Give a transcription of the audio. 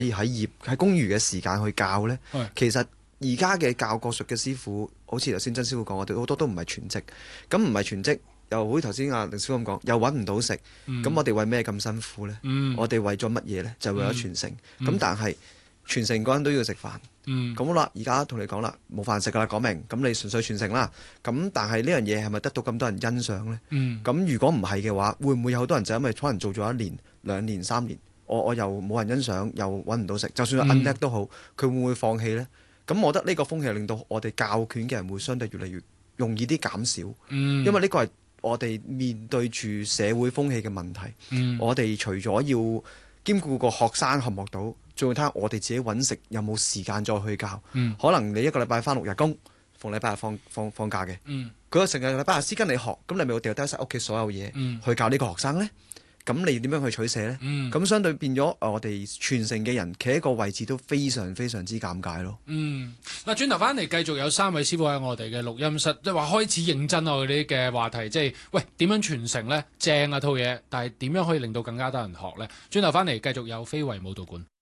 喺公餘嘅時間去教呢？ 係其實而家嘅教國術嘅師傅，好似頭先曾師傅講，我哋好多都唔係全職，咁唔係全職，又好似頭先阿凌師傅咁講，又揾唔到食，咁我哋為咩咁辛苦呢？我哋為咗乜嘢呢？就為咗傳承。咁但係傳承嗰人都要食飯。咁好啦，而家同你講啦，冇飯食噶啦，講明，咁你純粹傳承啦。咁但係呢樣嘢係咪得到咁多人欣賞呢？咁如果唔係嘅話，會唔會有好多人就因為可能做咗1年、2年、3年，我又冇人欣賞，又揾唔到食，就算係叻都好，佢會唔會放棄呢？咁我覺得呢個風氣令到我哋教拳嘅人會相對越嚟越容易啲減少，因為呢個係我哋面對住社會風氣嘅問題。我哋除咗要兼顧個學生學唔學到，仲要睇下我哋自己揾食有冇時間再去教。可能你一個禮拜返6日工，逢禮拜日放假嘅。佢成個禮拜日先跟你學，咁你咪要掉低晒屋企所有嘢去教呢個學生呢？咁你點樣去取捨呢？咁相對變咗我哋傳承嘅人企喺個位置都非常非常之尷尬咯。 嗱，轉頭翻嚟繼續有3位師傅喺我哋嘅錄音室，即係話開始認真我哋啲嘅話題，即係喂點樣傳承呢？正啊套嘢，但係點樣可以令到更加多人學呢？轉頭翻嚟繼續有非遺舞蹈館。